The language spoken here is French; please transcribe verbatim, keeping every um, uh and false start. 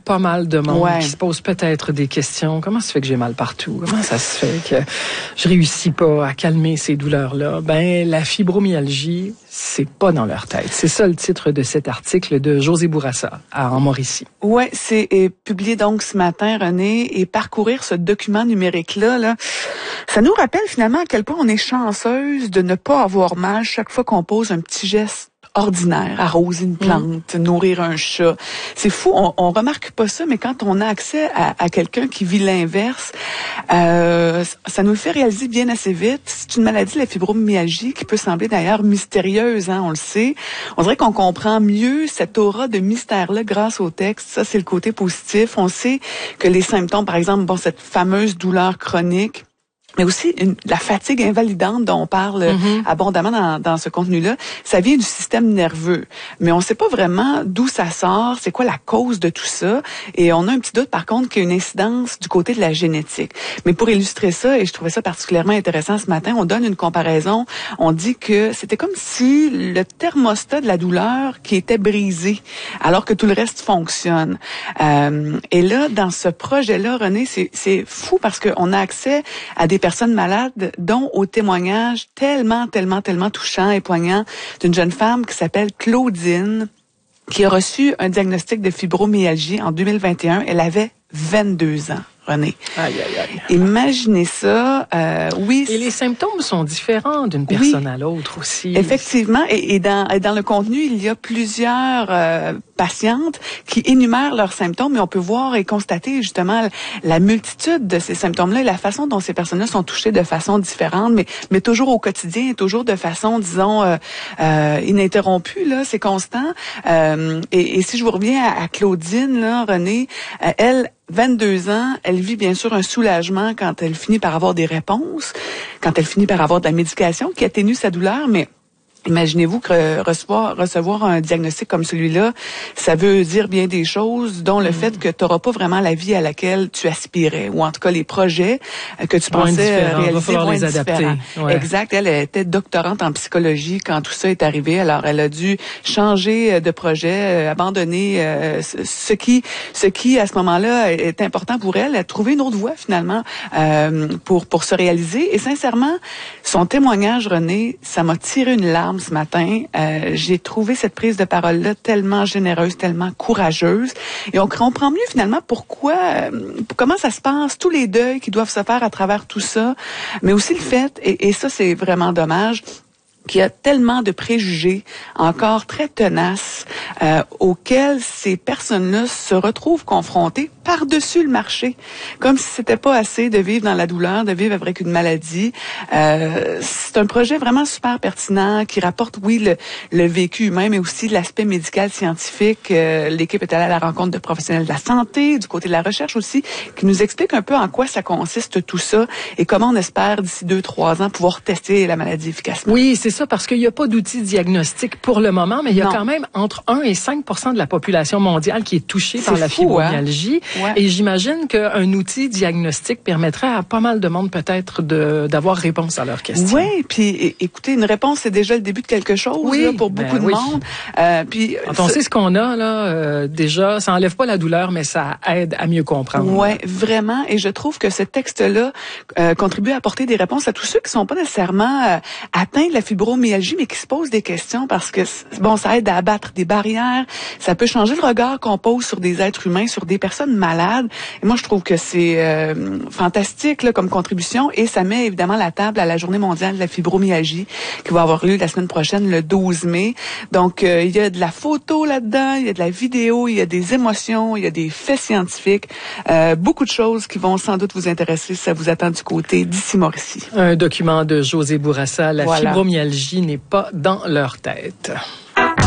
pas mal de monde ouais. qui se pose peut-être des questions. Comment ça se fait que j'ai mal partout? Comment ça se fait que je réussis pas à calmer ces douleurs-là? Ben, la fibromyalgie, c'est pas dans leur tête. C'est ça le titre de cet article de José Bourassa à En Mauricie. Ouais, c'est est, publié donc ce matin, René, et parcourir ce document numérique-là, là, ça nous rappelle finalement à quel point on est chanceuse de ne pas avoir mal chaque fois qu'on pose un petit geste ordinaire, arroser une plante, mmh. nourrir un chat. C'est fou, on, on remarque pas ça, mais quand on a accès à, à quelqu'un qui vit l'inverse, euh, ça nous le fait réaliser bien assez vite. C'est une maladie, la fibromyalgie, qui peut sembler d'ailleurs mystérieuse, hein, on le sait. On dirait qu'on comprend mieux cette aura de mystère-là grâce au texte. Ça, c'est le côté positif. On sait que les symptômes, par exemple, bon, cette fameuse douleur chronique, mais aussi une, la fatigue invalidante dont on parle mm-hmm. abondamment dans, dans ce contenu-là, ça vient du système nerveux. Mais on ne sait pas vraiment d'où ça sort, c'est quoi la cause de tout ça. Et on a un petit doute, par contre, qu'il y a une incidence du côté de la génétique. Mais pour illustrer ça, et je trouvais ça particulièrement intéressant ce matin, on donne une comparaison. On dit que c'était comme si le thermostat de la douleur qui était brisé, alors que tout le reste fonctionne. Euh, et là, dans ce projet-là, René, c'est, c'est fou parce qu'on a accès à des personnes malades, dont au témoignage tellement, tellement, tellement touchant et poignant d'une jeune femme qui s'appelle Claudine, qui a reçu un diagnostic de fibromyalgie en deux mille vingt et un. Elle avait vingt-deux ans. René. Aïe, aïe, aïe. Imaginez ça, euh, oui. Et les symptômes sont différents d'une personne oui, à l'autre aussi. Effectivement, et, et, dans, et dans le contenu, il y a plusieurs euh, patientes qui énumèrent leurs symptômes, et on peut voir et constater justement la multitude de ces symptômes-là et la façon dont ces personnes-là sont touchées de façon différente, mais, mais toujours au quotidien, toujours de façon, disons, euh, euh, ininterrompue, là, c'est constant. Euh, et, et si je vous reviens à, à Claudine, là, René, euh, elle, vingt-deux ans, elle vit bien sûr un soulagement quand elle finit par avoir des réponses, quand elle finit par avoir de la médication qui atténue sa douleur, mais imaginez-vous que recevoir, recevoir un diagnostic comme celui-là, ça veut dire bien des choses, dont le mmh. fait que tu n'auras pas vraiment la vie à laquelle tu aspirais, ou en tout cas les projets que tu pensais réaliser vont être différents. Ouais. Exact. Elle était doctorante en psychologie quand tout ça est arrivé. Alors, elle a dû changer de projet, abandonner euh, ce qui, ce qui à ce moment-là est important pour elle, a trouvé une autre voie finalement euh, pour pour se réaliser. Et sincèrement, son témoignage, René, ça m'a tiré une larme ce matin. Euh, j'ai trouvé cette prise de parole-là tellement généreuse, tellement courageuse. Et on comprend mieux finalement pourquoi, euh, comment ça se passe, tous les deuils qui doivent se faire à travers tout ça, mais aussi le fait, et, et ça c'est vraiment dommage, qu'il y a tellement de préjugés encore très tenaces euh, auxquels ces personnes-là se retrouvent confrontées par-dessus le marché. Comme si c'était pas assez de vivre dans la douleur, de vivre avec une maladie. Euh, c'est un projet vraiment super pertinent qui rapporte, oui, le, le vécu humain, mais aussi l'aspect médical scientifique. Euh, l'équipe est allée à la rencontre de professionnels de la santé, du côté de la recherche aussi, qui nous explique un peu en quoi ça consiste tout ça et comment on espère d'ici deux, trois ans pouvoir tester la maladie efficacement. Oui, c'est ça, parce qu'il n'y a pas d'outils diagnostiques pour le moment, mais il y a non. quand même entre un et cinq pour cent de la population mondiale qui est touchée c'est par la fou, fibromyalgie. Hein? Ouais. Et j'imagine qu'un outil diagnostique permettrait à pas mal de monde peut-être de, d'avoir réponse à leurs questions. Oui, puis écoutez, une réponse, c'est déjà le début de quelque chose oui, là, pour beaucoup ben, de oui. monde. Euh, puis, Quand on sait ce qu'on a, là, euh, déjà, ça enlève pas la douleur, mais ça aide à mieux comprendre. Oui, vraiment. Et je trouve que ce texte-là euh, contribue à apporter des réponses à tous ceux qui sont pas nécessairement euh, atteints de la fibromyalgie, mais qui se posent des questions parce que, bon, ça aide à abattre des barrières, ça peut changer le regard qu'on pose sur des êtres humains, sur des personnes malades. Et moi, je trouve que c'est euh, fantastique là, comme contribution et ça met évidemment la table à la Journée mondiale de la fibromyalgie qui va avoir lieu la semaine prochaine, le douze mai. Donc, euh, il y a de la photo là-dedans, il y a de la vidéo, il y a des émotions, il y a des faits scientifiques, euh, beaucoup de choses qui vont sans doute vous intéresser si ça vous attend du côté d'ici Mauricie. Un document de José Bourassa, la voilà. fibromyalgie n'est pas dans leur tête.